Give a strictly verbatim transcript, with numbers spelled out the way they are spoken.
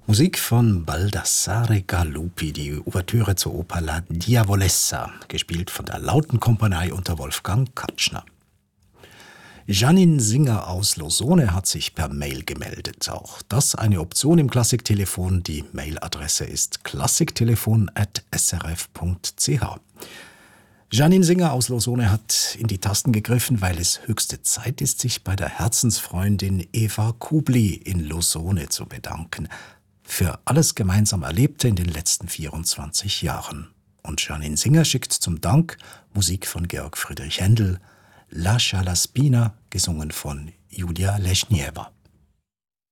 Musik von Baldassare Galuppi, die Ouvertüre zur Oper La Diavolessa, gespielt von der Lautenkompanie unter Wolfgang Katschner. Janine Singer aus Losone hat sich per Mail gemeldet. Auch das eine Option im Klassiktelefon. Die Mailadresse ist klassiktelefon at s r f punkt c h. Janine Singer aus Losone hat in die Tasten gegriffen, weil es höchste Zeit ist, sich bei der Herzensfreundin Eva Kubli in Losone zu bedanken. Für alles gemeinsam Erlebte in den letzten vierundzwanzig Jahren. Und Janine Singer schickt zum Dank Musik von Georg Friedrich Händel, Lascia la spina, gesungen von Julia Leschnieva.